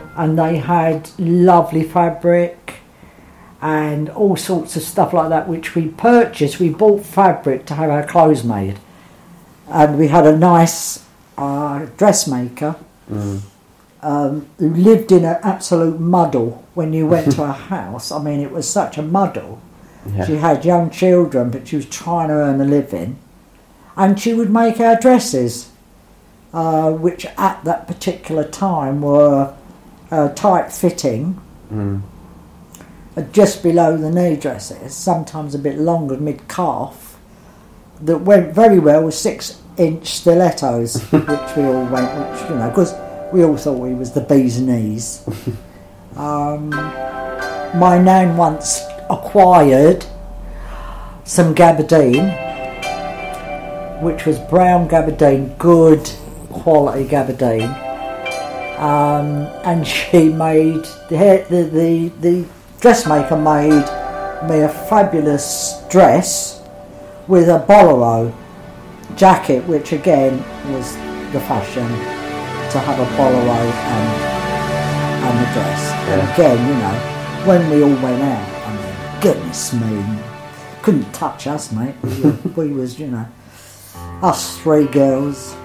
and they had lovely fabric and all sorts of stuff like that, which we purchased. We bought fabric to have our clothes made, and we had a nice dressmaker who lived in an absolute muddle when you went to her house. I mean, it was such a muddle. Yeah. She had young children, but she was trying to earn a living, and she would make our dresses, which at that particular time were tight fitting, just below the knee dresses, sometimes a bit longer mid-calf, that went very well with 6-inch stilettos, which we all went, because we all thought we was the bee's knees. My nan once acquired some gabardine, which was brown gabardine, good quality gabardine, and she made the dressmaker made me a fabulous dress with a bolero jacket, which again was the fashion, to have a bolero and the dress. Yeah. And again, when we all went out, I mean, goodness me, couldn't touch us, mate. We was, us three girls.